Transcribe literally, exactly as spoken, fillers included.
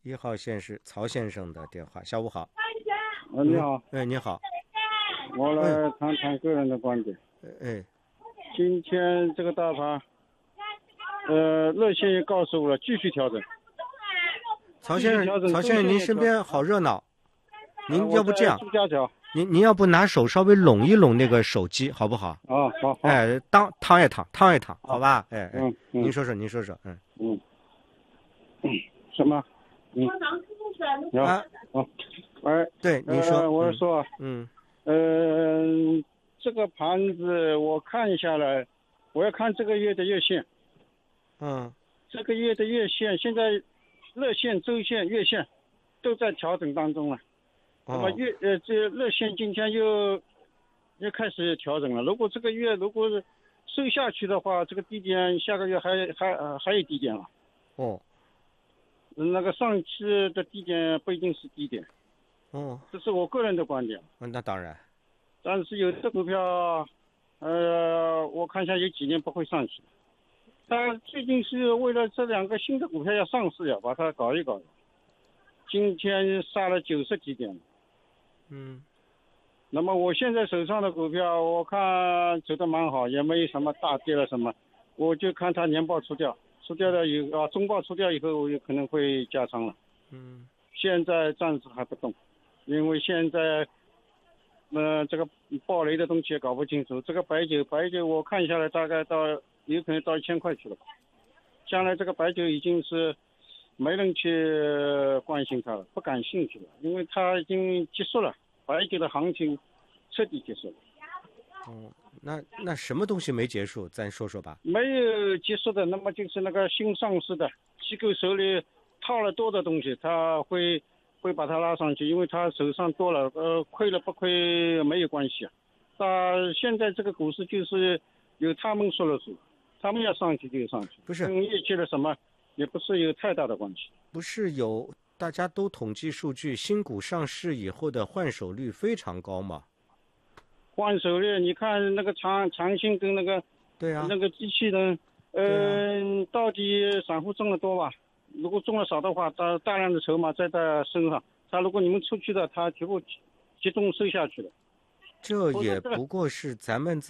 一号线是曹先生的电话。下午好。 呃，你好。 哎，你好。 我来谈谈个人的观点。 哎， 今天这个大盘，呃，热线也告诉我了，继续调整。 曹先生，曹先生，您身边好热闹。您要不这样，您您要不拿手稍微拢一拢那个手机，好不好？ 啊，好。 哎，当躺一躺，躺一躺，好吧？哎哎， 嗯嗯， 您说说，您说说，嗯嗯，什么？嗯，有啊，哦，喂， 对，您说， 呃，我说， 嗯， 呃，这个盘子我看下来，我要看这个月的月线， 嗯， 这个月的月线现在日线、周线、月线都在调整当中了。那么月呃，这日线今天又又开始调整了。如果这个月如果是收下去的话，这个低点下个月还还、呃、还有低点了。 哦， 那个上期的低点不一定是低点。 哦， 这是我个人的观点。 嗯，那当然。 但是有的股票，呃，我看一下有几年不会上去。它最近是为了这两个新的股票要上市呀，把它搞一搞。今天杀了九十几点。 嗯， 那么我现在手上的股票，我看走得蛮好，也没什么大跌了什么，我就看它年报出掉，出掉了以啊，中报出掉以后，我有可能会加仓了。 嗯， 现在暂时还不动，因为现在，呃，这个暴雷的东西也搞不清楚。这个白酒，白酒我看下来大概到有可能到一千块去了吧。将来这个白酒已经是没人去关心它了，不感兴趣了，因为它已经结束了。白酒的行情彻底结束了。 哦，那那什么东西没结束？咱说说吧。 没有结束的，那么就是那个新上市的机构手里套了多的东西，他会会把它拉上去，因为他手上多了，呃，亏了不亏没有关系啊。那现在这个股市就是由他们说了算，他们要上去就上去， 不是跟业绩的什么也不是有太大的关系。 不是有。大家都统计数据，新股上市以后的换手率非常高嘛？ 换手率，你看那个长长兴跟那个， 对啊， 那个机器人，呃，啊、到底散户中的多吧？如果中的少的话，大大量的筹码在他身上，他如果你们出去的，他全部集中收下去了。 这也不过是咱们。